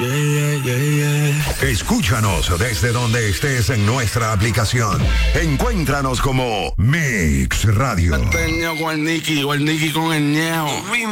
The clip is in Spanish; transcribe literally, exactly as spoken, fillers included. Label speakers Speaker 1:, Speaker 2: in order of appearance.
Speaker 1: Yeah, yeah, yeah, yeah.
Speaker 2: Escúchanos desde donde estés en nuestra aplicación. Encuéntranos como Mix Radio.
Speaker 1: Con el Nicky, o el Nicky con el ñeo.